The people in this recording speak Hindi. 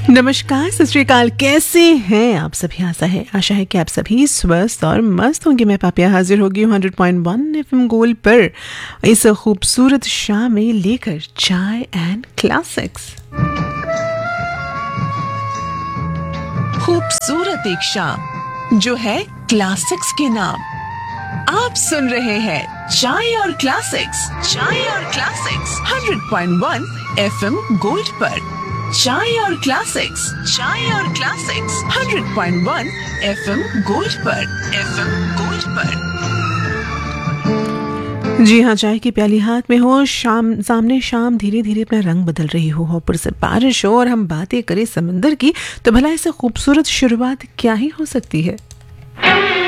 नमस्कार, सत श्री अकाल। कैसे हैं आप सभी? आशा है कि आप सभी स्वस्थ और मस्त होंगे। मैं पापिया हाजिर होगी हूँ 100.1 FM गोल्ड पर इस खूबसूरत शाम में लेकर चाय एंड क्लासिक्स। खूबसूरत एक शाम जो है क्लासिक्स के नाम। आप सुन रहे हैं चाय और क्लासिक्स 100.1 FM गोल्ड पर। चाय और क्लासिक्स 100.1 FM गोल्ड पर। जी हाँ, चाय की प्याली हाथ में हो, सामने शाम धीरे धीरे अपना रंग बदल रही हो, ऊपर से बारिश हो और हम बातें करें समंदर की, तो भला इससे खूबसूरत शुरुआत क्या ही हो सकती है।